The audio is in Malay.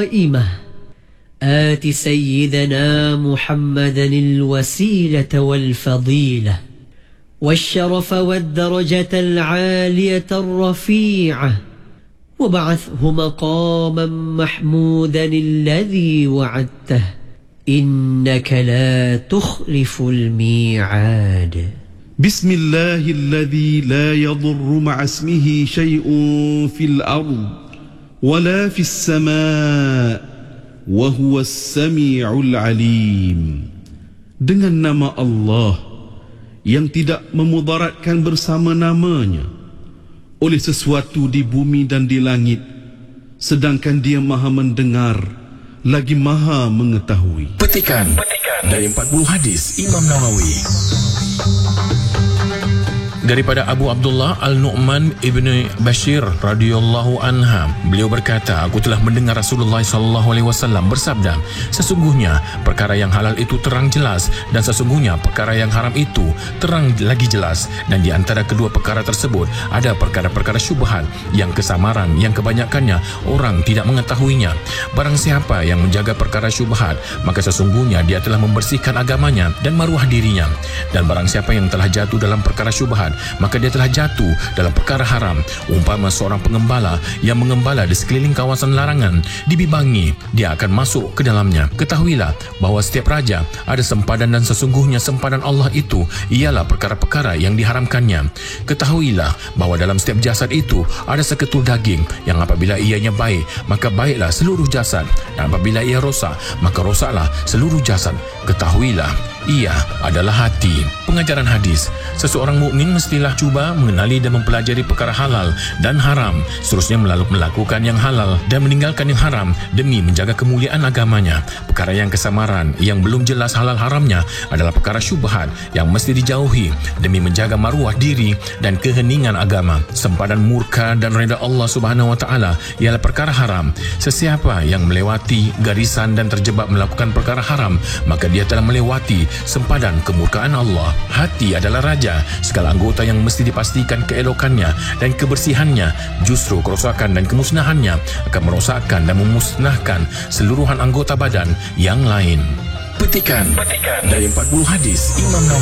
قائمة آت سيدنا محمدا الوسيلة والفضيلة والشرف والدرجة العالية الرفيعة وابعثه مقاما محمودا الذي وعدته إنك لا تخلف الميعاد. بسم الله الذي لا يضر مع اسمه شيء في الأرض ولا في السماء وهو السميع العليم. Dengan nama Allah yang tidak memudaratkan bersama namanya oleh sesuatu di bumi dan di langit, sedangkan Dia Maha mendengar lagi Maha mengetahui. Petikan dari 40 hadis Imam Nawawi. Daripada Abu Abdullah Al-Nu'man ibni Bashir radhiyallahu anha, beliau berkata, aku telah mendengar Rasulullah SAW bersabda, sesungguhnya perkara yang halal itu terang jelas, dan sesungguhnya perkara yang haram itu terang lagi jelas, dan di antara kedua perkara tersebut ada perkara-perkara syubhat yang kesamaran yang kebanyakannya orang tidak mengetahuinya. Barang siapa yang menjaga perkara syubhat, maka sesungguhnya dia telah membersihkan agamanya dan maruah dirinya. Dan barang siapa yang telah jatuh dalam perkara syubhat, maka dia telah jatuh dalam perkara haram. Umpama seorang pengembala yang mengembala di sekeliling kawasan larangan, dibibangi, dia akan masuk ke dalamnya. Ketahuilah bahawa setiap raja ada sempadan, dan sesungguhnya sempadan Allah itu ialah perkara-perkara yang diharamkannya. Ketahuilah bahawa dalam setiap jasad itu ada seketul daging, yang apabila ianya baik, maka baiklah seluruh jasad, dan apabila ia rosak, maka rosaklah seluruh jasad. Ketahuilah ia adalah hati. Pengajaran hadis, seseorang mukmin mestilah cuba mengenali dan mempelajari perkara halal dan haram, seterusnya melakukan yang halal dan meninggalkan yang haram demi menjaga kemuliaan agamanya. Perkara yang kesamaran yang belum jelas halal haramnya adalah perkara syubhat yang mesti dijauhi demi menjaga maruah diri dan keheningan agama. Sempadan murka dan redha Allah Subhanahu wa taala ialah perkara haram. Sesiapa yang melewati garisan dan terjebak melakukan perkara haram, maka dia telah melewati sempadan kemurkaan Allah. Hati adalah raja, segala anggota yang mesti dipastikan keelokannya dan kebersihannya. Justru kerosakan dan kemusnahannya akan merosakkan dan memusnahkan seluruhan anggota badan yang lain. Petikan dari 40 hadis Imam Nawawi.